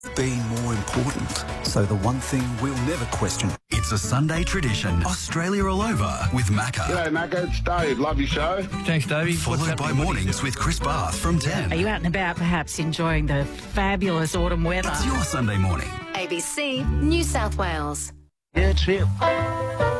been more important. So the one thing we'll never question. It's a Sunday tradition. Australia all over with Macca. G'day, Macca. It's Dave. Love your show. Thanks, Davey. Followed by mornings with Chris Bath from 10. Are you out and about, perhaps enjoying the fabulous autumn weather? It's your Sunday morning. ABC, New South Wales. Yeah, it's here.